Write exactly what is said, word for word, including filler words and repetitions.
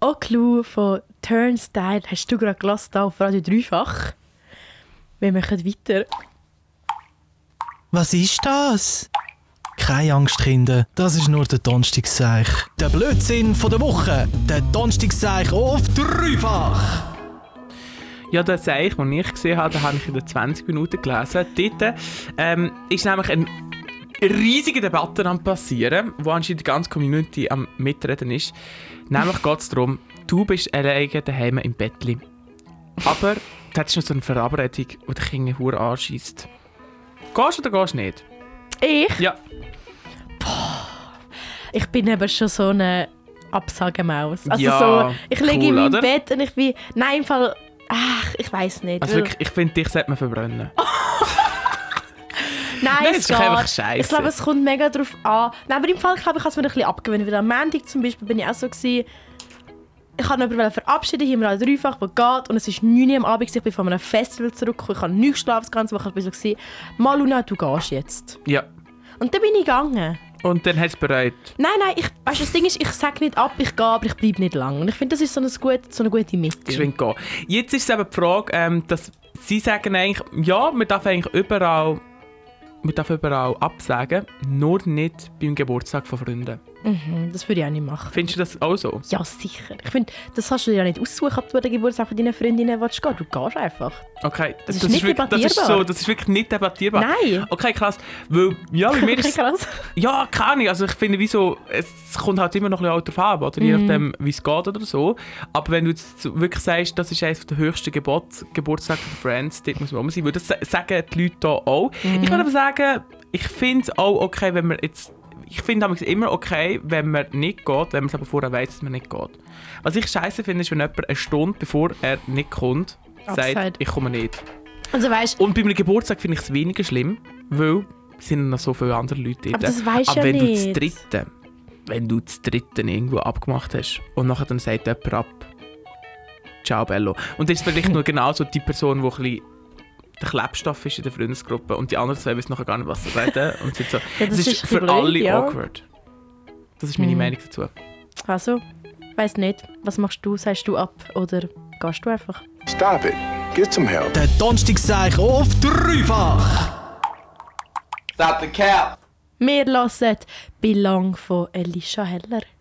Oclu von Turnstile hast du gerade gelassen hier auf Radio Dreifach. Wir machen weiter. Was ist das? Keine Angst, Kinder. Das ist nur der Donnerstagsseich. Der Blödsinn von der Woche. Der Donnerstagsseich auf Dreifach. Ja, den Seich, den ich gesehen habe, den habe ich in den zwanzig Minuten gelesen. Dort ähm, ist nämlich eine riesige Debatte am passieren, wo anscheinend die ganze Community am Mitreden ist. Nämlich geht es darum, du bist alleine daheim im Bettli. Aber du hast noch so eine Verabredung, die dich irgendwie hure anschießt. Gehst du oder gehst du nicht? Ich? Ja. Boah. Ich bin eben schon so eine Absagemaus. Also ja, so, ich liege cool, in meinem oder? Bett und ich bin... Nein, im Fall... Ach, ich weiss nicht. Also wirklich, ich finde, dich sollte man verbrennen. Nein, Nein, es es ist doch einfach geht. scheisse. Ich glaube, es kommt mega darauf an. Nein, aber im Fall, glaube ich, kann es mir ein bisschen abgewöhnen. Weil am Montag zum Beispiel bin ich auch so gewesen, ich wollte jemanden verabschieden, hier im Radio Dreifach, der geht. Und es war neun Uhr am Abend, ich bin von einem Festival zurückgekommen. Ich habe nicht geschlafen, das ganze Woche. Ich war so gewesen, Maluna, du gehst jetzt. Ja. Und dann bin ich gegangen. Und dann hast du es bereut. Nein, nein, ich, weißt, das Ding ist, ich sage nicht ab, ich gehe, aber ich bleibe nicht lang. Und ich finde, das ist so eine gute, so eine gute Mitte. Geschwind gehen. Jetzt ist es eben die Frage, ähm, dass sie sagen eigentlich, ja, man darf eigentlich überall, man darf überall absagen, nur nicht beim Geburtstag von Freunden. Mhm, das würde ich auch nicht machen. Findest du das auch so? Ja, sicher. Ich finde, das kannst du dir ja nicht aussuchen, ob du an den Geburtstag von deinen Freundinnen willst gehen. Du gehst einfach. Okay, Das ist nicht wirklich, das ist debattierbar. so, das ist wirklich nicht debattierbar. Nein. Okay, krass. Weil, ja, bei mir Okay, ist krass. ja, keine Ahnung. Also ich finde, wieso, es kommt halt immer noch ein bisschen drauf an, oder? Je nachdem, wie es geht oder so. Aber wenn du jetzt wirklich sagst, das ist eines der höchsten Gebot, Geburtstag der Friends, dort muss man rum sein, weil das sagen die Leute hier auch. Mhm. Ich würde aber sagen, ich finde es auch okay, wenn man jetzt... Ich finde es immer okay, wenn man nicht geht, wenn man es aber vorher weiss, dass man nicht geht. Was ich scheiße finde, ist, wenn jemand eine Stunde bevor er nicht kommt, Abseit. sagt, ich komme nicht. Also weißt, Und bei einem Geburtstag finde ich es weniger schlimm, weil es sind noch so viele andere Leute dort. aber das weisst Aber ja wenn nicht. du das Dritte, wenn du das Dritte irgendwo abgemacht hast und nachher dann sagt jemand ab, ciao Bello. Und das ist vielleicht nur genau so die Person, die ein bisschen der Klebstoff ist in der Freundesgruppe und die anderen zwei wissen nachher gar nicht, was sie reden. Und sind so. Ja, das es ist ist für blöd, alle ja. awkward. Das ist meine Mhm. Meinung dazu. Also, weiss nicht. Was machst du? Sagst du ab oder gehst du einfach? Stop it. Get some help. Der Donnerstagsseich auf Dreifach. Stop the cap. Wir hören «Belong» von Elisha Heller.